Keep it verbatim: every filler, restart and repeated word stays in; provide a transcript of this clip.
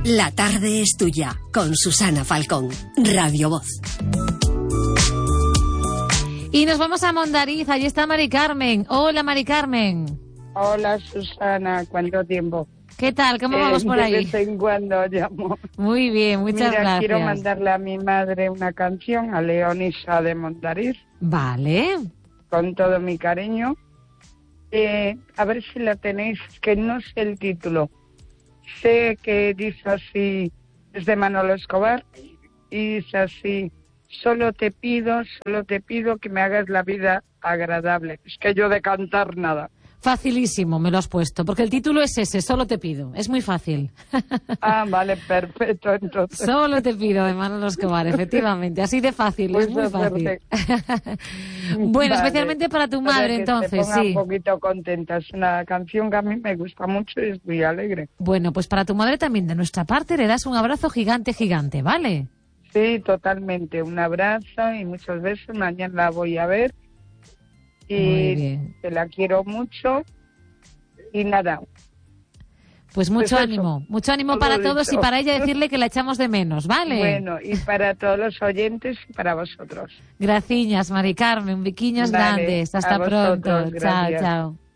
La tarde es tuya, con Susana Falcón, Radio Voz. Y nos vamos a Mondariz, allí está Mari Carmen. Hola, Mari Carmen. Hola, Susana, ¿cuánto tiempo? ¿Qué tal? ¿Cómo Eh, vamos por ahí? De vez en cuando llamo. Muy bien, muchas Mira, gracias. quiero mandarle a mi madre una canción, a Leonisa de Mondariz. Vale. Con todo mi cariño. Eh, a ver si la tenéis, que no sé el título. Sé que dice así, es de Manolo Escobar, y dice así: solo te pido, solo te pido que me hagas la vida agradable. Es que yo de cantar nada. Facilísimo, me lo has puesto, porque el título es ese, Solo te pido. Es muy fácil. Ah, vale, perfecto, entonces. Solo te pido, de Manolo Escobar, efectivamente. Así de fácil, Pues es muy fácil. Bueno, Vale. Especialmente para tu Para madre, que entonces, se ponga sí. un poquito contenta. Es una canción que a mí me gusta mucho y es muy alegre. Bueno, pues para tu madre también, de nuestra parte, le das un abrazo gigante, gigante, ¿vale? Sí, totalmente. Un abrazo y muchos besos. Mañana la voy a ver. Muy Y bien. te la quiero mucho. Y nada. Pues mucho Pues eso. ánimo, mucho ánimo Todo para todos dicho. y para ella decirle que la echamos de menos, ¿vale? Bueno, y para todos los oyentes y para vosotros. Graciñas, Mari Carmen, biquiños Vale, grandes. a Hasta vosotros, pronto. Chao, gracias. chao.